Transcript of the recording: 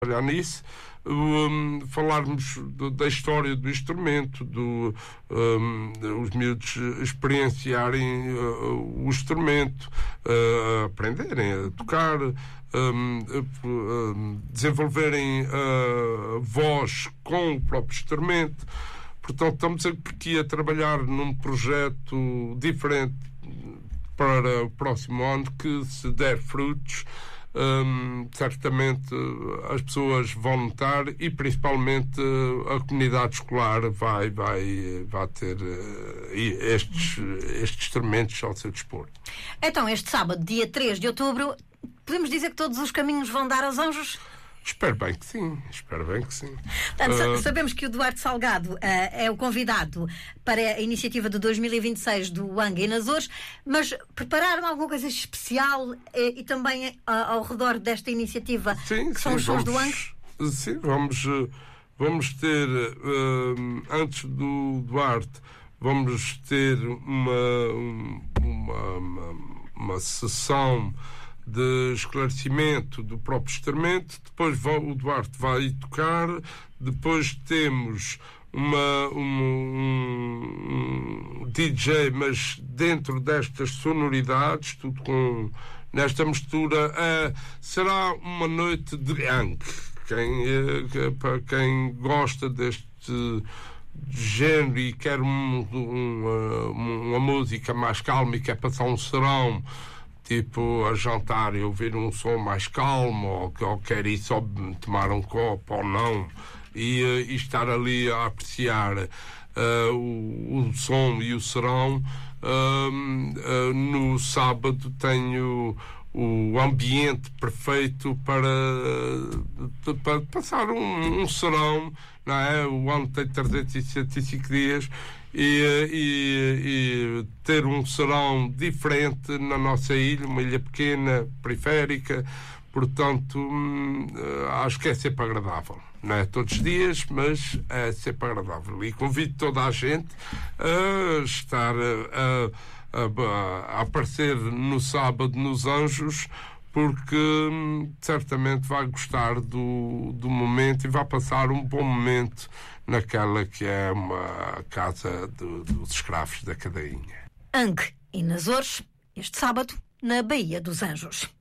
trabalhar nisso, falarmos da história do instrumento, os miúdos experienciarem o instrumento, aprenderem a tocar, desenvolverem a voz com o próprio instrumento. Portanto, estamos aqui a trabalhar num projeto diferente para o próximo ano, que, se der frutos, certamente as pessoas vão notar, e principalmente a comunidade escolar vai ter estes instrumentos ao seu dispor. Então, este sábado, dia 3 de outubro, podemos dizer que todos os caminhos vão dar aos Anjos? Espero bem que sim. Portanto, sabemos que o Duarte Salgado é o convidado para a iniciativa de 2026 do Wang em Açores, mas prepararam alguma coisa especial e também ao redor desta iniciativa, que são os sons do Wang? Sim, vamos ter, antes do Duarte, vamos ter uma sessão de esclarecimento do próprio instrumento. Depois o Duarte vai tocar. Depois temos um DJ, mas dentro destas sonoridades, tudo nesta mistura. Será uma noite de Yang. Para quem gosta deste género e quer uma música mais calma e quer passar um serão, tipo a jantar e ouvir um som mais calmo, ou quer ir só tomar um copo ou não, e estar ali a apreciar o som e o serão. No sábado tenho o ambiente perfeito para passar um serão, não é? O ano tem 365 dias, e ter um serão diferente na nossa ilha, uma ilha pequena, periférica. Portanto, acho que é sempre agradável. Não é todos os dias, mas é sempre agradável. E convido toda a gente a estar a aparecer no sábado nos Anjos, porque certamente vai gostar do momento e vai passar um bom momento naquela que é uma casa dos escravos da Cadainha. Ang em Açores, este sábado, na Baía dos Anjos.